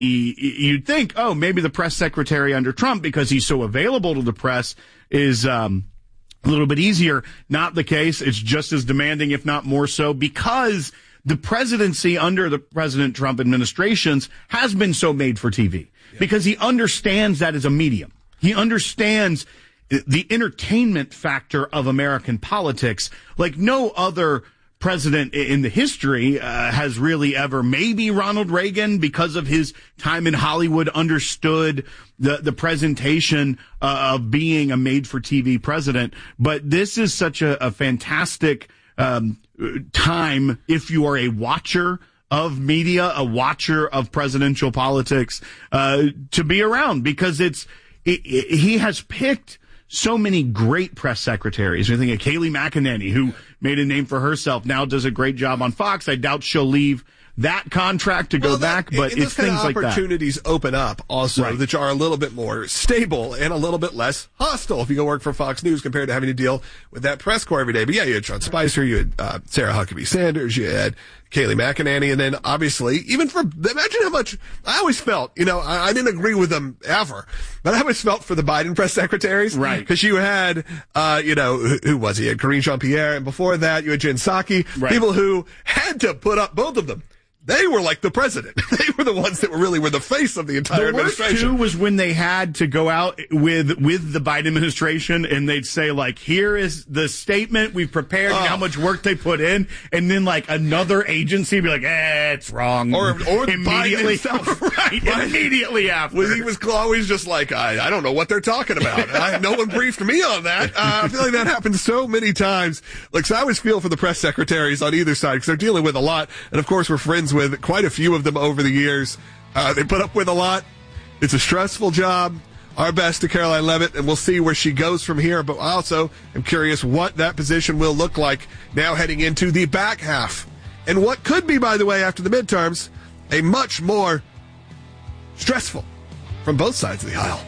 You'd think, oh, maybe the press secretary under Trump, because he's so available to the press, is a little bit easier. Not the case. It's just as demanding, if not more so, because the presidency under the President Trump administrations has been so made for TV, because he understands that as a medium. He understands the entertainment factor of American politics like no other president in the history has really ever. Maybe Ronald Reagan, because of his time in Hollywood, understood the presentation of being a made-for-TV president. But this is such a fantastic time if you are a watcher of media, a watcher of presidential politics, to be around, because he has picked so many great press secretaries. I think of Kayleigh McEnany, who made a name for herself, now does a great job on Fox. I doubt she'll leave that contract to go back, but it's things like that. Opportunities open up also, right, that are a little bit more stable and a little bit less hostile if you go work for Fox News compared to having to deal with that press corps every day. But yeah, you had Sean Spicer, you had Sarah Huckabee Sanders, you had Kayleigh McEnany, and then obviously, imagine how much I always felt, I didn't agree with them ever, but I always felt for the Biden press secretaries. Right. Because you had, who was he? You had Karine Jean-Pierre, and before that, you had Jen Psaki, right, people who had to put up both of them. They were like the president. They were the ones that were the face of the entire administration. The worst, too, was when they had to go out with the Biden administration and they'd say, like, here is the statement we've prepared and how much work they put in. And then, like, another agency would be like, it's wrong. Or immediately. Biden himself. Right, immediately after. Well, he was always just like, I don't know what they're talking about. No one briefed me on that. I feel like that happens so many times. Like, so I always feel for the press secretaries on either side because they're dealing with a lot. And, of course, we're friends with quite a few of them over the years. They put up with a lot. It's a stressful job. Our best to Caroline Leavitt, and we'll see where she goes from here. But I also am curious what that position will look like now heading into the back half. And what could be, by the way, after the midterms, a much more stressful from both sides of the aisle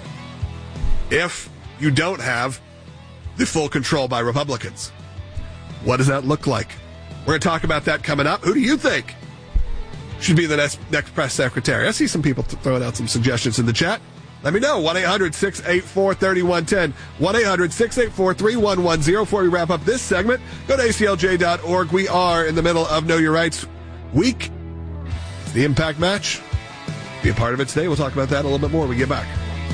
if you don't have the full control by Republicans. What does that look like? We're going to talk about that coming up. Who do you think should be the next press secretary? I see some people throwing out some suggestions in the chat. Let me know. 1-800-684-3110. 1-800-684-3110. Before we wrap up this segment, go to aclj.org. We are in the middle of Know Your Rights Week. It's the Impact Match. Be a part of it today. We'll talk about that a little bit more when we get back.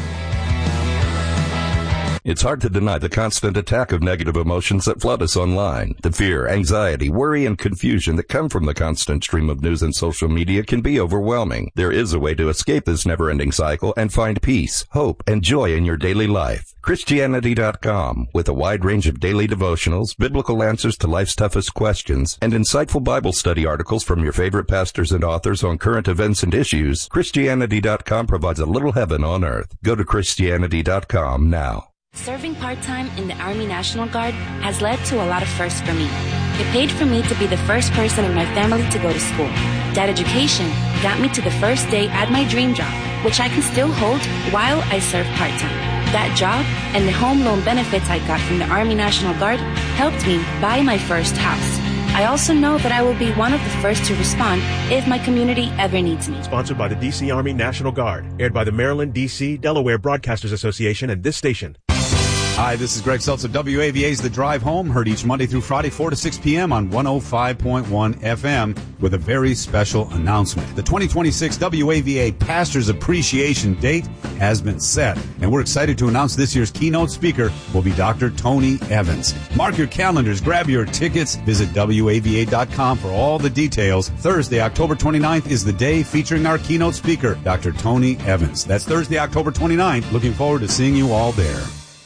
It's hard to deny the constant attack of negative emotions that flood us online. The fear, anxiety, worry, and confusion that come from the constant stream of news and social media can be overwhelming. There is a way to escape this never-ending cycle and find peace, hope, and joy in your daily life. Christianity.com, with a wide range of daily devotionals, biblical answers to life's toughest questions, and insightful Bible study articles from your favorite pastors and authors on current events and issues. Christianity.com provides a little heaven on earth. Go to Christianity.com now. Serving part-time in the Army National Guard has led to a lot of firsts for me. It paid for me to be the first person in my family to go to school. That education got me to the first day at my dream job, which I can still hold while I serve part-time. That job and the home loan benefits I got from the Army National Guard helped me buy my first house. I also know that I will be one of the first to respond if my community ever needs me. Sponsored by the D.C. Army National Guard. Aired by the Maryland, D.C., Delaware Broadcasters Association and this station. Hi, this is Greg Seltzer, WAVA's The Drive Home, heard each Monday through Friday, 4 to 6 p.m. on 105.1 FM with a very special announcement. The 2026 WAVA Pastors Appreciation Date has been set, and we're excited to announce this year's keynote speaker will be Dr. Tony Evans. Mark your calendars, grab your tickets, visit WAVA.com for all the details. Thursday, October 29th is the day featuring our keynote speaker, Dr. Tony Evans. That's Thursday, October 29th. Looking forward to seeing you all there.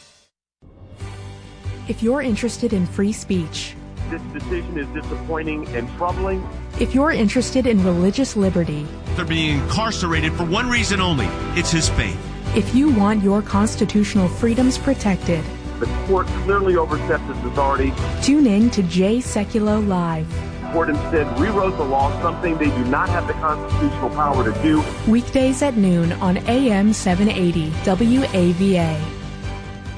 If you're interested in free speech, this decision is disappointing and troubling. If you're interested in religious liberty, they're being incarcerated for one reason only. It's his faith. If you want your constitutional freedoms protected, the court clearly overstepped its authority. Tune in to Jay Sekulow Live. The court instead rewrote the law, something they do not have the constitutional power to do. Weekdays at noon on AM 780 WAVA.